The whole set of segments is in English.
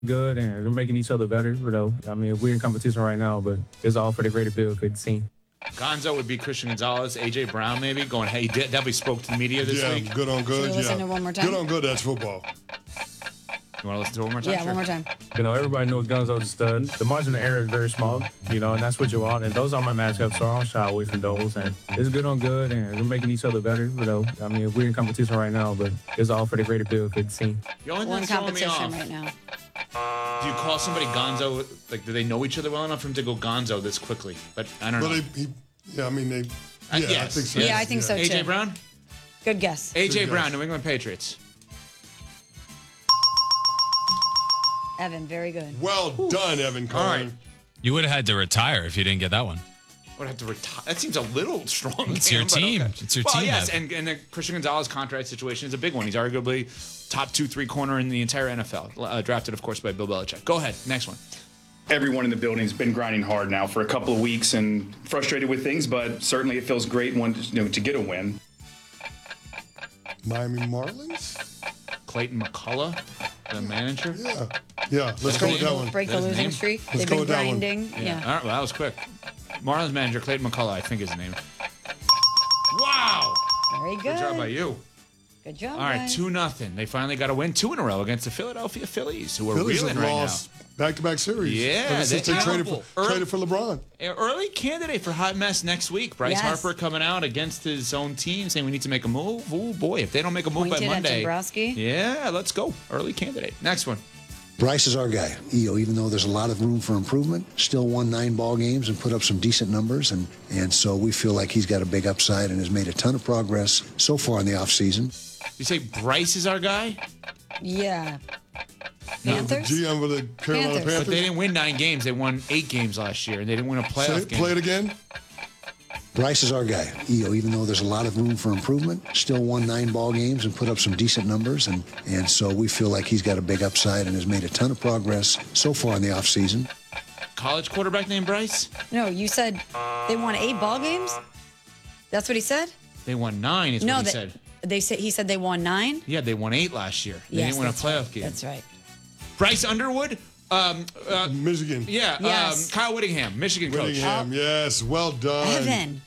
good and we're making each other better. You know, I mean, we're in competition right now, but it's all for the greater good for the team. Gonzo would be Christian Gonzalez, AJ Brown maybe going. Hey, he definitely spoke to the media this week. Yeah, good on good. Should we listen to one more time? Good on good. That's football. You want to listen to it one more time? Yeah, Sure. one more time. You know, everybody knows Gonzo's a stud. The margin of error is very small, you know, and that's what you want. And those are my matchups, so I don't shy away from those. And it's good on good, and we're making each other better. You know, I mean, we're in competition right now, but it's all for the greater good for the team. The only We're thing in that's throwing me competition off, right now. do you call somebody Gonzo? Like, do they know each other well enough for him to go Gonzo this quickly? But I don't know. Yeah, I mean, they. Yeah, yes. I think so. Yeah, I think so too. AJ Brown? Good guess. AJ Good Brown, guess. New England Patriots. Evan, very good. Well done, Evan Cohen. All right. You would have had to retire if you didn't get that one. Would have to retire. That seems a little strong. It's your but team. okay. It's your well, team, yes, Evan. and the Christian Gonzalez contract situation is a big one. He's arguably top 2-3 corner in the entire NFL. Drafted, of course, by Bill Belichick. Go ahead. Next one. Everyone in the building has been grinding hard now for a couple of weeks and frustrated with things, but certainly it feels great to get a win. Miami Marlins? Clayton McCullough, the manager. Yeah. Let's go with that one. Break the That's his losing name? streak. Let's They've go been with that one. grinding. Yeah. All right, well, that was quick. Marlins manager Clayton McCullough, I think is his name. Wow. Very good. Good job by you. Good job. All right, guys. 2-0. They finally got a win 2 in a row against the Philadelphia Phillies, who are Phillies reeling have right lost back-to-back series. Yeah, Ever since they're they traded terrible. for LeBron. now. Early candidate for hot mess next week. Bryce Yes. Harper coming out against his own team saying we need to make a move. Oh, boy, if they don't make a move Pointed by at Monday. Dombrowski. Yeah, let's go. Early candidate. Next one. Bryce is our guy. Even though there's a lot of room for improvement, still won 9 ball games and put up some decent numbers. And so we feel like he's got a big upside and has made a ton of progress so far in the offseason. You say Bryce is our guy? Yeah. Panthers? GM of the Carolina Panthers. But they Panthers. didn't win 9 games. They won 8 games last year, and they didn't win a playoff game. Play it again. Bryce is our guy. Even though there's a lot of room for improvement, still won 9 ball games and put up some decent numbers. And so we feel like he's got a big upside and has made a ton of progress so far in the offseason. College quarterback named Bryce? No, you said they won 8 ball games? That's what he said? They won 9 is No, what he said. he said they won 9? Yeah, they won 8 last year. They Yes, didn't win a that's playoff right. game. That's right. Bryce Underwood? Michigan. Yeah, Yes. Kyle Whittingham, Michigan coach. Whittingham, yes. Well done. Evan.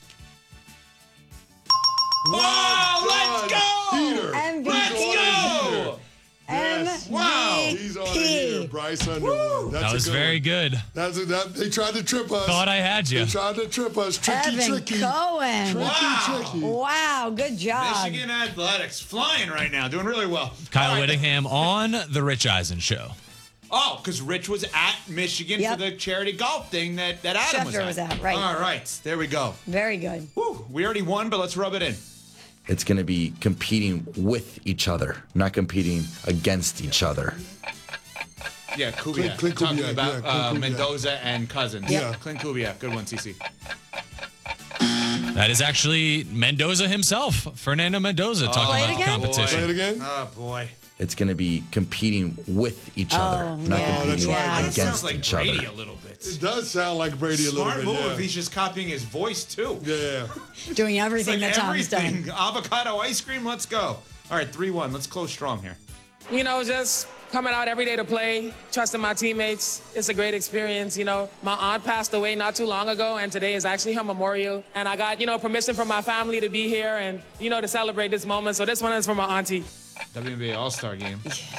Wow, let's go! Heater. MVP. Let's go! Yes. Wow. He's on it here. Bryce Underwood. That's That was a good very one. good. They tried to trip us. Thought I had you. They tried to trip us. Tricky, Evan tricky. Cohen. Tricky. Wow, good job. Michigan Athletics flying right now, doing really well. Kyle All right. Whittingham on The Rich Eisen Show. Oh, because Rich was at Michigan Yep. for the charity golf thing that Adam Schefter was at, right. All right, there we go. Very good. Whew, we already won, but let's rub it in. It's going to be competing with each other, not competing against each other. Yeah, Kubiak. Clint Talking Kubiak, about yeah, Clint Kubiak. Mendoza and Cousins. Yeah. Clint Kubiak, good one, CC. That is actually Mendoza himself, Fernando Mendoza, talking Play it about the again? competition. Play it again. Oh, boy. It's going to be competing with each other, not yeah. competing Yeah. That sounds against like each Brady other. a little bit. It does sound like Brady a little Smart bit. move. Yeah. He's just copying his voice, too. Yeah. Doing It's everything like that Tom's everything. done. Avocado ice cream, let's go. All right, 3-1. Let's close strong here. Just coming out every day to play, trusting my teammates. It's a great experience. My aunt passed away not too long ago, and today is actually her memorial. And I got, permission from my family to be here and, to celebrate this moment. So this one is for my auntie. WNBA All-Star game.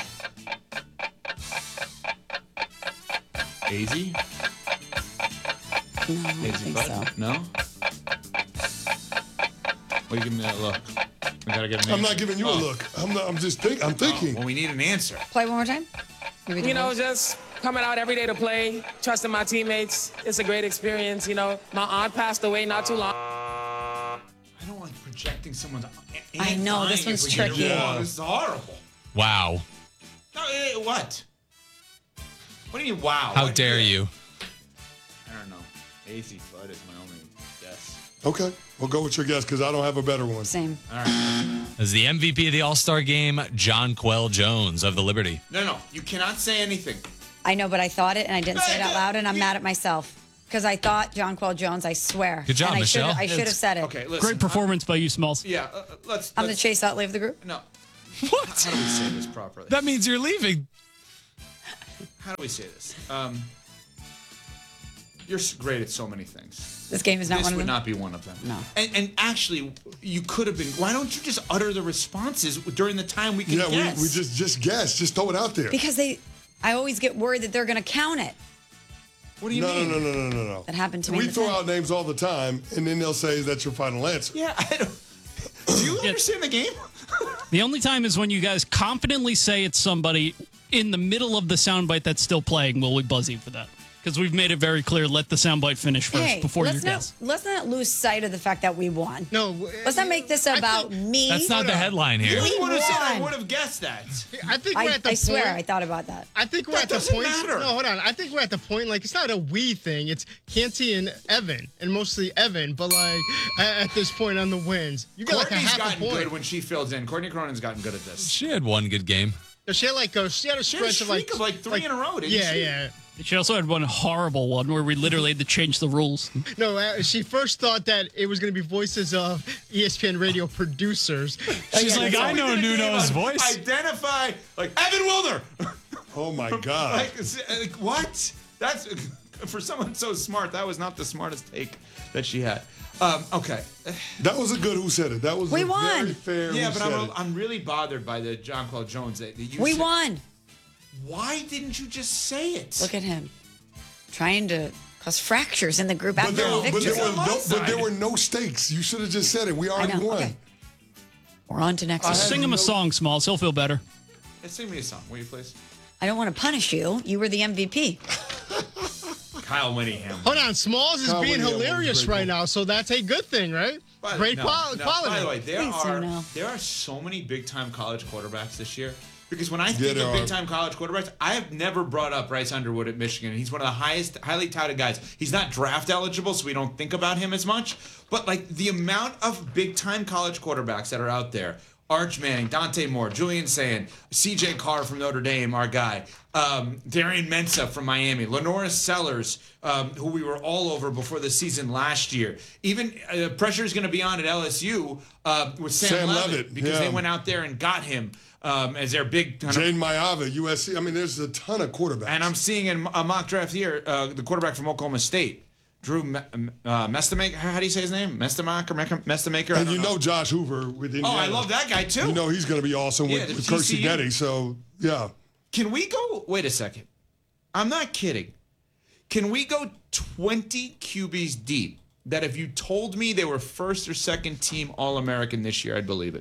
AZ? No, I don't think so. No? What are you giving me that look? We gotta get an I'm answer. not giving you a Oh. look. I'm just thinking. I'm thinking. Well, we need an answer. Play one more time. Maybe the voice. Just coming out every day to play, trusting my teammates. It's a great experience. My aunt passed away not too long. I don't like projecting someone's. I know, this dying one's if we get it tricky. wrong. This is horrible. Wow. No, what? What do you mean, wow? How What- dare you? I don't know. AZ Bud is my only guess. Okay. We'll go with your guess because I don't have a better one. Same. All right. As the MVP of the All-Star game, John Quell Jones of the Liberty. No. You cannot say anything. I know, but I thought it and I didn't say it out loud, and I'm mad at myself. Because I thought John Quell Jones, I swear. Good job, and Michelle. I should have said it. Okay, listen. Great performance by you, Smalls. Yeah, let's. I'm the Chase Utley of the group. No. What? How do we say this properly? That means you're leaving. how do we say this? You're great at so many things. This game is not This one of would them. not be one of them. No. And actually, you could have been. Why don't you just utter the responses during the time we can Yeah, guess? we just guess. Just throw it out there. Because I always get worried that they're going to count it. What do you No. mean? That happened to me. We in the throw past. out names all the time, and then they'll say that's your final answer. Yeah, I don't. Do you understand the game? The only time is when you guys confidently say it's somebody in the middle of the soundbite that's still playing. Will we buzz you for that? Because we've made it very clear. Let the soundbite finish first Hey, before you let's guess. let's not lose sight of the fact that we won. No, Let's not make this about me. That's not the headline here. You would have said I won. would have guessed that. I think we're at the I point. swear, I thought about that. I think we're That at the doesn't point. matter. No, hold on. I think we're at the point. Like, it's not a we thing. It's Canty and Evan, and mostly Evan. But like at this point on the wins, you got like a Courtney's half a gotten point. good when she fills in. Courtney Cronin's gotten good at this. She had one good game. She had a She had a stretch of like streak of like three in a row, didn't yeah, she? yeah. She also had one horrible one where we literally had to change the rules. No, she first thought that it was going to be voices of ESPN radio producers. She's like, I know Nuno's voice. Identify, like, Evan Wilner. Oh my God. like, what? That's, for someone so smart, that was not the smartest take that she had. Okay. That was a good who said it. That was We a won. very fair Yeah, who but said it. I'm really bothered by the John Paul Jones that you We said. won. Why didn't you just say it? Look at him, trying to cause fractures in the group after a victory. But there were no stakes. You should have just said it. We already know, won. okay. We're on to next week. Sing him a song, Smalls. He'll feel better. Hey, sing me a song, will you please? I don't want to punish you. You were the MVP. Kyle Winningham. Hold on, Smalls is Kyle being Whittingham was hilarious great right goal. now, so that's a good thing, right? Great quality. By the way, Thanks, Nuno. there are so many big-time college quarterbacks this year. Because when I think there of are. big-time college quarterbacks, I have never brought up Bryce Underwood at Michigan. He's one of the highly touted guys. He's not draft eligible, so we don't think about him as much. But like the amount of big-time college quarterbacks that are out there. Arch Manning, Dante Moore, Julian Sand, C.J. Carr from Notre Dame, our guy, Darian Mensah from Miami, Lenora Sellers, who we were all over before the season last year. Even pressure is going to be on at LSU with Sam Leavitt because they went out there and got him as their big kind of. Jane Mayava, USC. I mean, there's a ton of quarterbacks. And I'm seeing in a mock draft here the quarterback from Oklahoma State. Drew Mestamaker, how do you say his name? Mestamaker? And you know Josh Hoover with Indiana. Oh, I love that guy too. You know he's going to be awesome Yeah, with the Kirk TCU. Cignetti. So, yeah. Can we go? Wait a second. I'm not kidding. Can we go 20 QBs deep that if you told me they were first or second team All-American this year, I'd believe it?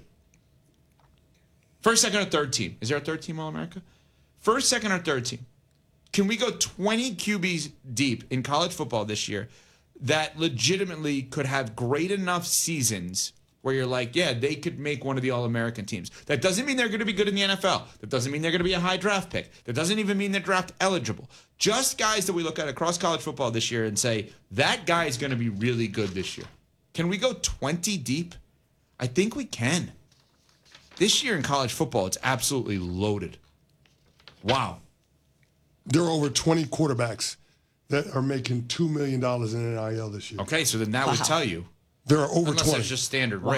First, second, or third team. Is there a third team All-America? First, second, or third team. Can we go 20 QBs deep in college football this year that legitimately could have great enough seasons where you're like, yeah, they could make one of the All-American teams? That doesn't mean they're going to be good in the NFL. That doesn't mean they're going to be a high draft pick. That doesn't even mean they're draft eligible. Just guys that we look at across college football this year and say, that guy is going to be really good this year. Can we go 20 deep? I think we can. This year in college football, it's absolutely loaded. Wow. There are over 20 quarterbacks that are making $2 million in NIL this year. Okay, so then that would tell you. There are over Unless 20. that's just standard rate.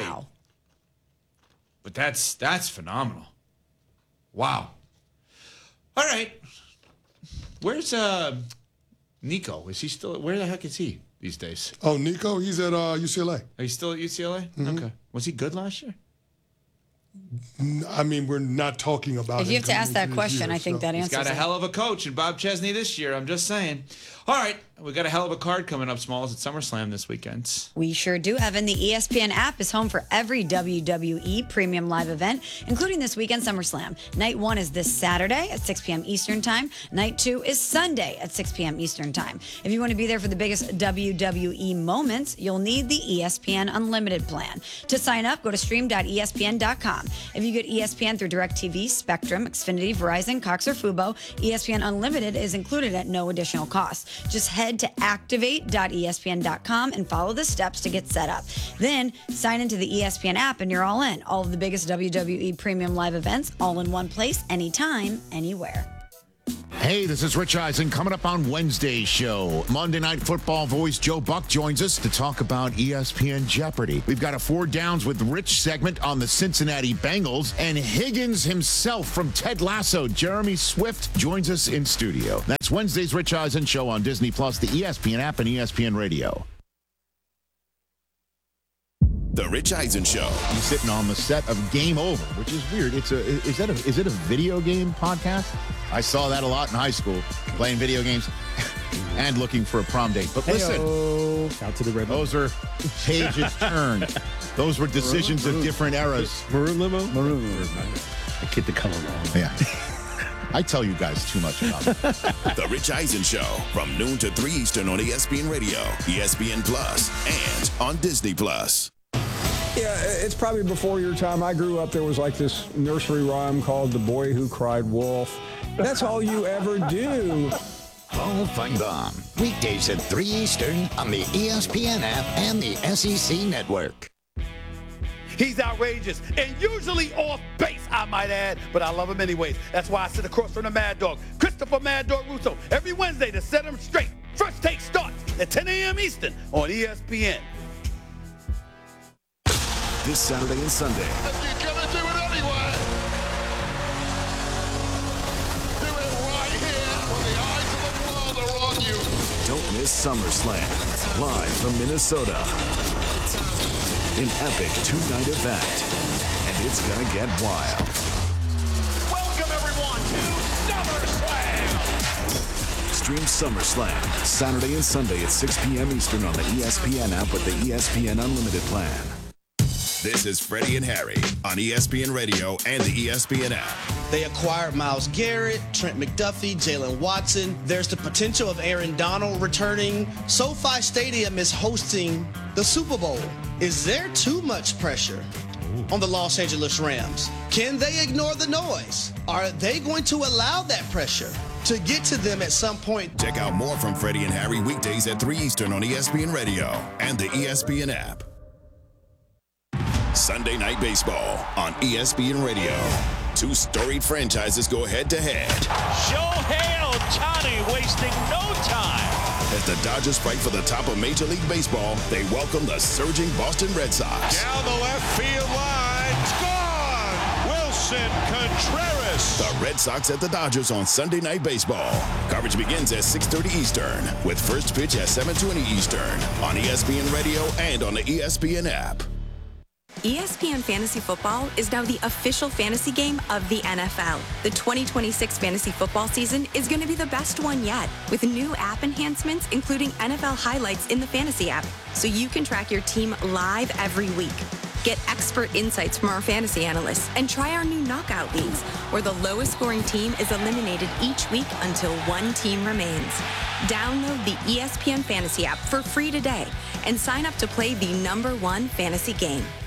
But that's phenomenal. Wow. All right. Where's Nico? Is he still? Where the heck is he these days? Oh, Nico, he's at UCLA. Are you still at UCLA? Okay. Was he good last year? I mean, we're not talking about If you have to ask that question, I think that He's answers got a it. hell of a coach in Bob Chesney this year. I'm just saying. All right. We got a hell of a card coming up, Smalls, at SummerSlam this weekend. We sure do, Evan. The ESPN app is home for every WWE premium live event, including this weekend SummerSlam. Night 1 is this Saturday at 6 p.m. Eastern Time. Night 2 is Sunday at 6 p.m. Eastern Time. If you want to be there for the biggest WWE moments, you'll need the ESPN Unlimited plan. To sign up, go to stream.espn.com. If you get ESPN through DirecTV, Spectrum, Xfinity, Verizon, Cox, or Fubo, ESPN Unlimited is included at no additional cost. Just head to activate.espn.com and follow the steps to get set up. Then sign into the ESPN app and you're all in. All of the biggest WWE premium live events all in one place, anytime, anywhere. Hey, this is Rich Eisen coming up on Wednesday's show. Monday Night Football voice Joe Buck joins us to talk about ESPN Jeopardy. We've got a 4 Downs with Rich segment on the Cincinnati Bengals, and Higgins himself from Ted Lasso, Jeremy Swift, joins us in studio. That's Wednesday's Rich Eisen show on Disney Plus, the ESPN app, and ESPN Radio. The Rich Eisen Show. He's sitting on the set of Game Over, which is weird. Is it a video game podcast? I saw that a lot in high school, playing video games and looking for a prom date. But listen, out to the red. Those are pages turned. Those were decisions of different eras. Maroon limo. I get the color wrong. Yeah. I tell you guys too much about it. The Rich Eisen Show from noon to 3 Eastern on ESPN Radio, ESPN Plus, and on Disney Plus. Yeah, it's probably before your time. I grew up, there was like this nursery rhyme called The Boy Who Cried Wolf. That's all you ever do. Paul Feinbaum, weekdays at 3 Eastern on the ESPN app and the SEC Network. He's outrageous and usually off base, I might add, but I love him anyways. That's why I sit across from the Mad Dog, Christopher Mad Dog Russo, every Wednesday to set him straight. First Take starts at 10 a.m. Eastern on ESPN. This Saturday and Sunday. You're gonna do it anyway. Do it right here when the eyes of the world are on you. Don't miss SummerSlam, live from Minnesota. An epic 2-night event, and it's gonna get wild. Welcome everyone to SummerSlam. Stream SummerSlam Saturday and Sunday at 6 p.m. Eastern on the ESPN app with the ESPN Unlimited plan. This is Freddie and Harry on ESPN Radio and the ESPN app. They acquired Myles Garrett, Trent McDuffie, Jalen Watson. There's the potential of Aaron Donald returning. SoFi Stadium is hosting the Super Bowl. Is there too much pressure on the Los Angeles Rams? Can they ignore the noise? Are they going to allow that pressure to get to them at some point? Check out more from Freddie and Harry weekdays at 3 Eastern on ESPN Radio and the ESPN app. Sunday Night Baseball on ESPN Radio. 2 storied franchises go head-to-head. Shohei Ohtani wasting no time. As the Dodgers fight for the top of Major League Baseball, they welcome the surging Boston Red Sox. Down the left field line. Gone. Wilson Contreras. The Red Sox at the Dodgers on Sunday Night Baseball. Coverage begins at 6:30 Eastern with first pitch at 7:20 Eastern on ESPN Radio and on the ESPN app. ESPN Fantasy Football is now the official fantasy game of the NFL. The 2026 fantasy football season is going to be the best one yet, with new app enhancements, including NFL highlights in the fantasy app, so you can track your team live every week. Get expert insights from our fantasy analysts and try our new knockout leagues, where the lowest scoring team is eliminated each week until one team remains. Download the ESPN Fantasy app for free today and sign up to play the #1 fantasy game.